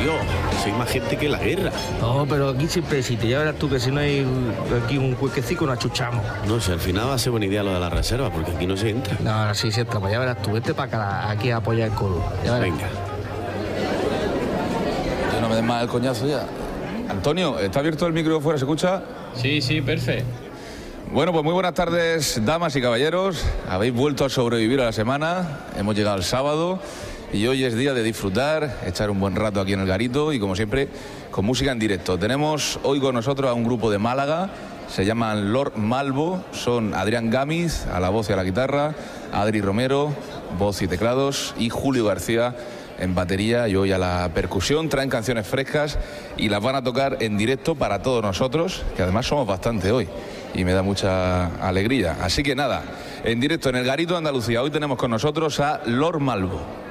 tío. Soy más gente que la guerra. No, pero aquí siempre existe. Ya verás tú que si no hay aquí un huequecico nos achuchamos. No sé, al final va a ser buena idea lo de la reserva, porque aquí no se entra. No, ahora sí se entra. Pues ya verás tú. Vete para acá aquí a apoyar el codo. Ya verás. Venga. Yo no me den más el coñazo ya. Antonio, ¿está abierto el micro fuera? ¿Se escucha? Sí, perfecto. Bueno, pues muy buenas tardes, damas y caballeros. Habéis vuelto a sobrevivir a la semana. Hemos llegado al sábado y hoy es día de disfrutar, echar un buen rato aquí en el garito y, como siempre, con música en directo. Tenemos hoy con nosotros a un grupo de Málaga. Se llaman Lord Malvo. Son Adrián Gámiz a la voz y a la guitarra, Adri Romero, voz y teclados, y Julio García en batería y hoy a la percusión. Traen canciones frescas y las van a tocar en directo para todos nosotros, que además somos bastante hoy y me da mucha alegría. Así que nada, en directo en el Garito de Andalucía, hoy tenemos con nosotros a Lord Malvo.